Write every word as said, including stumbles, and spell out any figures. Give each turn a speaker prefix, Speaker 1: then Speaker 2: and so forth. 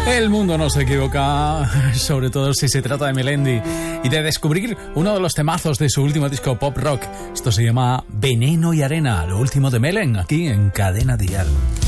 Speaker 1: El mundo no se equivoca, sobre todo si se trata de Melendi y de descubrir uno de los temazos de su último disco pop rock. Esto se llama Veneno y Arena, lo último de Melen, aquí en Cadena Dial.